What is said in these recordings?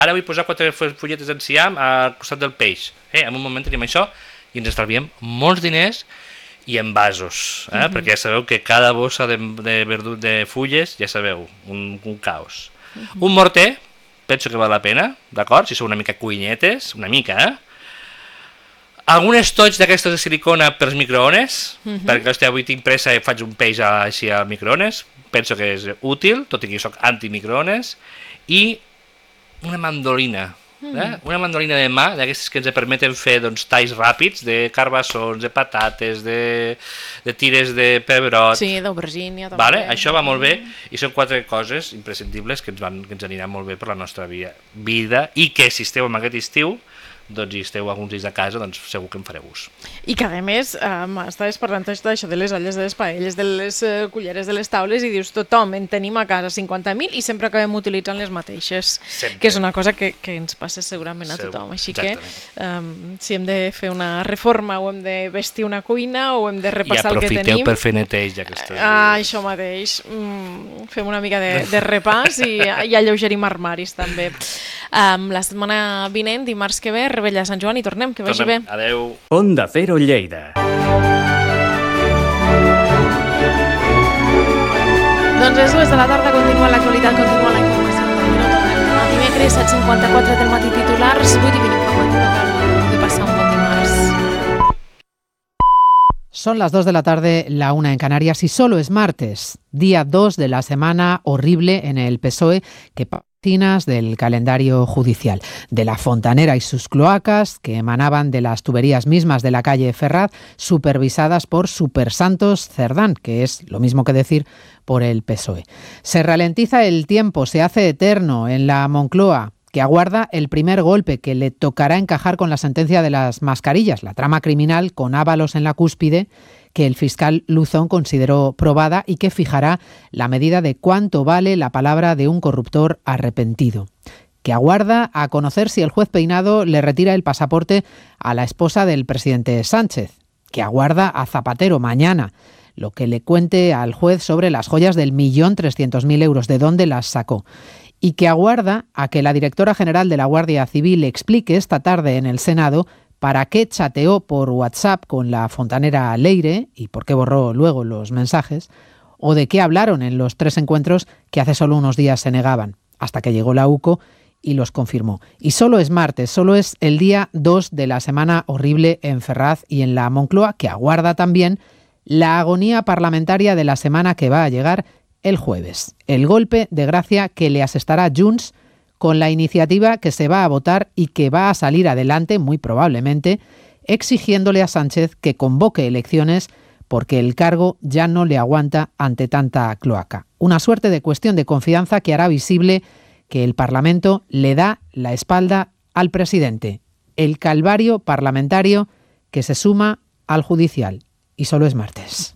Ara vull posar 4 fulletes d'enciam al costat del peix. En un moment tenim això i ens estalviem molts diners i envasos, perquè ja sabeu que cada bossa de fulles, ja sabeu, un caos. Un morter, penso que val la pena, d'acord? Si sou una mica cuinyetes, una mica, Algun estoig d'aquestes de silicona pels microones, perquè hòstia, avui tinc pressa i faig un peix així al microones, penso que és útil, tot i que jo soc anti-microones, i una mandolina, una mandolina de mà, d'aquestes que ens permeten fer talls ràpids de carbassons, de patates, de tires de pebrot. Sí, d'aubergínia també. Vale? Això va molt bé i són 4 coses imprescindibles que ens aniran molt bé per la nostra vida i que si esteu en aquest estiu i esteu alguns dies a casa, segur que en fareu ús. I que a més, estaves parlant d'això de les olles, de les paelles, de les culleres, de les taules, i dius, tothom en tenim a casa 50.000 i sempre acabem utilitzant les mateixes, que és una cosa que ens passa segurament a tothom. Així que si hem de fer una reforma o hem de vestir una cuina o hem de repassar el que tenim... I aprofiteu per fer neteja. Això mateix. Fem una mica de repàs i alleugerim armaris també. La setmana vinent, dimarts que ve, Rebella de Sant Joan i tornem, que vagi bé. Adeu. Onda Cero Lleida. Doncs és 2 de la tarda, continua l'actualitat, continua la informació del minut. El dimecres, 7:54 del matí, titulars, 8:20 informatiu. De passar un bon dimarts. Son las 2 de la tarde, la 1 en Canarias, y solo es martes, día 2 de la semana horrible en el PSOE, que del calendario judicial, de la fontanera y sus cloacas que emanaban de las tuberías mismas de la calle Ferraz, supervisadas por Supersantos Cerdán, que es lo mismo que decir por el PSOE. Se ralentiza el tiempo, se hace eterno en la Moncloa, que aguarda el primer golpe que le tocará encajar con la sentencia de las mascarillas, la trama criminal con Ábalos en la cúspide, que el fiscal Luzón consideró probada y que fijará la medida de cuánto vale la palabra de un corruptor arrepentido. Que aguarda a conocer si el juez Peinado le retira el pasaporte a la esposa del presidente Sánchez. Que aguarda a Zapatero mañana lo que le cuente al juez sobre las joyas del 1.300.000 euros, de dónde las sacó. Y que aguarda a que la directora general de la Guardia Civil explique esta tarde en el Senado para qué chateó por WhatsApp con la fontanera Leire y por qué borró luego los mensajes, o de qué hablaron en los 3 encuentros que hace solo unos días se negaban, hasta que llegó la UCO y los confirmó. Y solo es martes, solo es el día 2 de la semana horrible en Ferraz y en la Moncloa, que aguarda también la agonía parlamentaria de la semana que va a llegar el jueves. El golpe de gracia que le asestará Junts con la iniciativa que se va a votar y que va a salir adelante, muy probablemente, exigiéndole a Sánchez que convoque elecciones porque el cargo ya no le aguanta ante tanta cloaca. Una suerte de cuestión de confianza que hará visible que el Parlamento le da la espalda al presidente. El calvario parlamentario que se suma al judicial. Y solo es martes.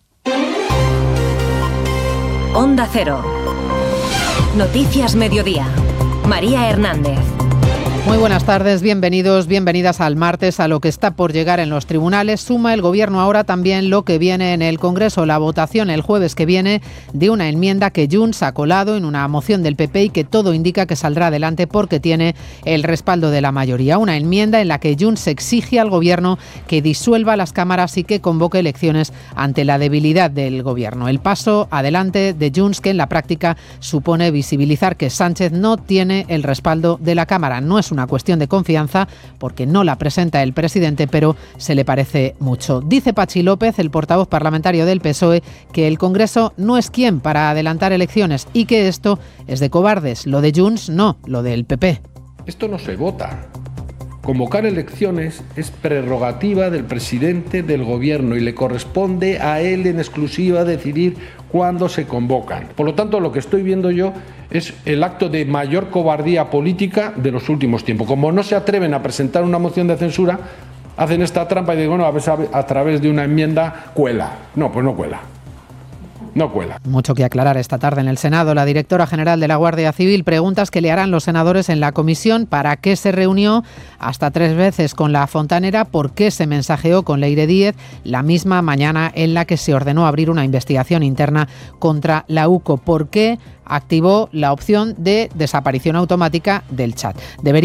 Onda Cero. Noticias Mediodía. María Hernández. Muy buenas tardes, bienvenidos, bienvenidas al martes, a lo que está por llegar en los tribunales. Suma el Gobierno ahora también lo que viene en el Congreso, la votación el jueves que viene de una enmienda que Junts ha colado en una moción del PP y que todo indica que saldrá adelante porque tiene el respaldo de la mayoría. Una enmienda en la que Junts exige al Gobierno que disuelva las cámaras y que convoque elecciones ante la debilidad del Gobierno. El paso adelante de Junts, que en la práctica supone visibilizar que Sánchez no tiene el respaldo de la Cámara. No es una cuestión de confianza porque no la presenta el presidente, pero se le parece mucho. Dice Pachi López, el portavoz parlamentario del PSOE, que el Congreso no es quien para adelantar elecciones y que esto es de cobardes. Lo de Junts no, lo del PP. Esto no se vota. Convocar elecciones es prerrogativa del presidente del Gobierno y le corresponde a él en exclusiva decidir cuándo se convocan. Por lo tanto, lo que estoy viendo yo es el acto de mayor cobardía política de los últimos tiempos. Como no se atreven a presentar una moción de censura, hacen esta trampa y dicen, bueno, a través de una enmienda cuela. No, pues no cuela. no cuela. Mucho que aclarar esta tarde en el Senado. La directora general de la Guardia Civil, preguntas que le harán los senadores en la comisión: ¿para qué se reunió hasta 3 veces con la fontanera? ¿Por qué se mensajeó con Leire Díez la misma mañana en la que se ordenó abrir una investigación interna contra la UCO? ¿Por qué activó la opción de desaparición automática del chat?